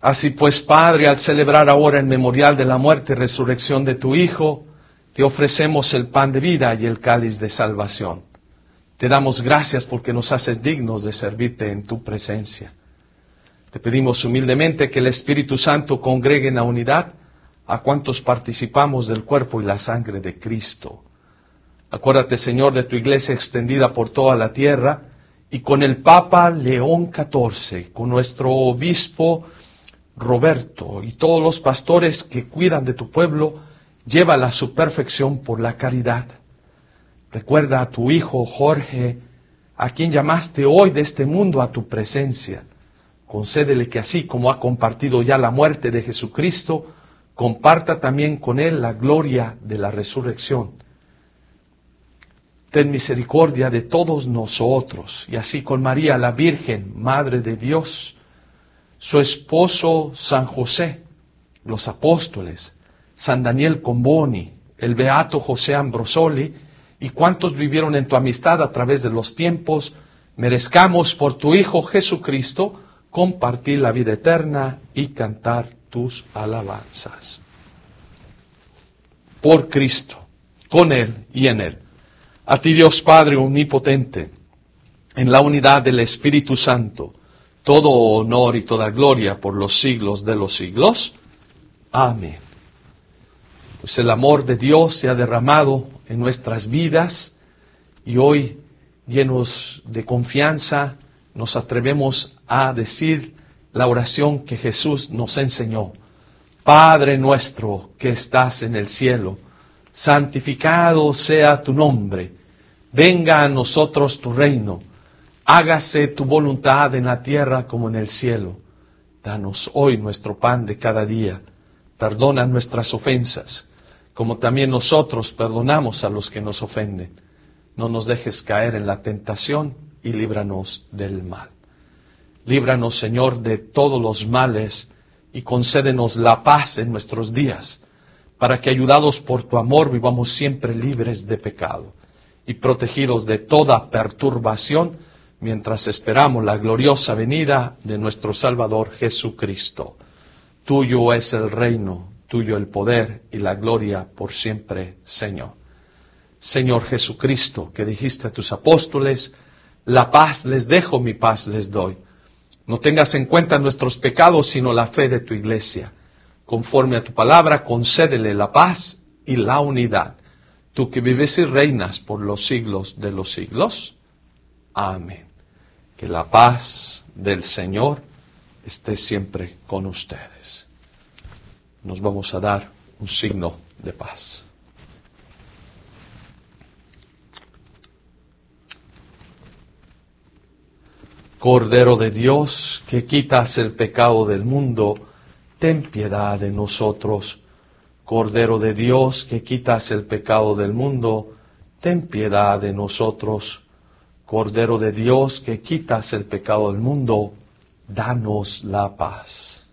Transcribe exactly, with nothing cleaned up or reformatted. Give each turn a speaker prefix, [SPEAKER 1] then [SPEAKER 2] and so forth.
[SPEAKER 1] Así pues, Padre, al celebrar ahora el memorial de la muerte y resurrección de tu Hijo, te ofrecemos el pan de vida y el cáliz de salvación. Te damos gracias porque nos haces dignos de servirte en tu presencia. Te pedimos humildemente que el Espíritu Santo congregue en la unidad a cuantos participamos del cuerpo y la sangre de Cristo. Acuérdate, Señor, de tu iglesia extendida por toda la tierra y con el Papa León catorce, con nuestro obispo Roberto y todos los pastores que cuidan de tu pueblo, llévala a su perfección por la caridad. Recuerda a tu hijo Jorge, a quien llamaste hoy de este mundo a tu presencia. Concédele que así como ha compartido ya la muerte de Jesucristo, comparta también con él la gloria de la resurrección. Ten misericordia de todos nosotros, y así con María la Virgen, Madre de Dios, su esposo San José, los apóstoles, San Daniel Comboni, el beato José Ambrosoli, y cuantos vivieron en tu amistad a través de los tiempos, merezcamos por tu Hijo Jesucristo compartir la vida eterna y cantar tus alabanzas. Por Cristo, con Él y en Él. A ti, Dios Padre omnipotente, en la unidad del Espíritu Santo, todo honor y toda gloria por los siglos de los siglos. Amén. Pues el amor de Dios se ha derramado en nuestras vidas y hoy, llenos de confianza, nos atrevemos a decir la oración que Jesús nos enseñó. Padre nuestro que estás en el cielo, santificado sea tu nombre. Venga a nosotros tu reino. Hágase tu voluntad en la tierra como en el cielo. Danos hoy nuestro pan de cada día. Perdona nuestras ofensas, como también nosotros perdonamos a los que nos ofenden. No nos dejes caer en la tentación y líbranos del mal. Líbranos, Señor, de todos los males y concédenos la paz en nuestros días, para que, ayudados por tu amor, vivamos siempre libres de pecado y protegidos de toda perturbación, mientras esperamos la gloriosa venida de nuestro Salvador Jesucristo. Tuyo es el reino, tuyo el poder y la gloria por siempre, Señor. Señor Jesucristo, que dijiste a tus apóstoles, la paz les dejo, mi paz les doy. No tengas en cuenta nuestros pecados, sino la fe de tu iglesia. Conforme a tu palabra, concédele la paz y la unidad. Tú que vives y reinas por los siglos de los siglos. Amén. Que la paz del Señor esté siempre con ustedes. Nos vamos a dar un signo de paz. Cordero de Dios, que quitas el pecado del mundo, ten piedad de nosotros. Cordero de Dios, que quitas el pecado del mundo, ten piedad de nosotros. Cordero de Dios, que quitas el pecado del mundo, danos la paz.